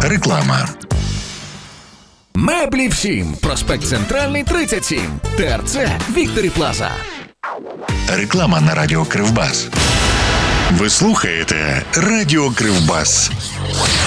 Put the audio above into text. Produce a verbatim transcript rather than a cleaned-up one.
Реклама. Меблі всім. Проспект Центральний, тридцять сім. ТРЦ Вікторі Плаза. Реклама на радіо Кривбас. Ви слухаєте Радіо Кривбас.